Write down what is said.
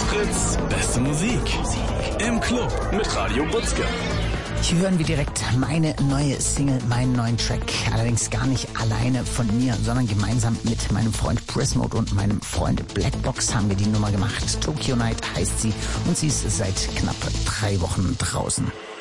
Fritz, beste Musik. Im Club mit Radio Butzke. Hier hören wir direkt meine neue Single, meinen neuen Track. Allerdings gar nicht alleine von mir, sondern gemeinsam mit meinem Freund Prismode und meinem Freund Blackbox haben wir die Nummer gemacht. Tokyo Night heißt sie und sie ist seit knapp 3 Wochen draußen.